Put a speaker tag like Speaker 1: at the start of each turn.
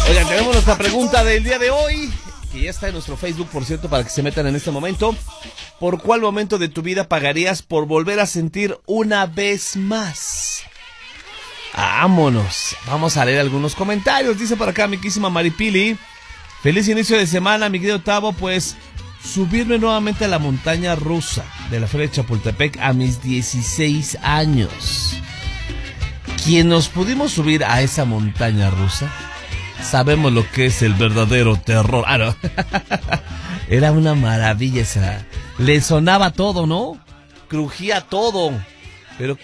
Speaker 1: Oigan, tenemos nuestra pregunta del día de hoy, que ya está en nuestro Facebook, por cierto, para que se metan en este momento. ¿Por cuál momento de tu vida pagarías por volver a sentir una vez más? Vámonos. Vamos a leer algunos comentarios. Dice por acá mi quísima Maripili: feliz inicio de semana, mi querido Tavo. Pues subirme nuevamente a la montaña rusa de la Feria de Chapultepec a mis 16 años. Quien nos pudimos subir a esa montaña rusa, sabemos lo que es el verdadero terror. No. Era una maravilla esa. Le sonaba todo, ¿no? Crujía todo. Pero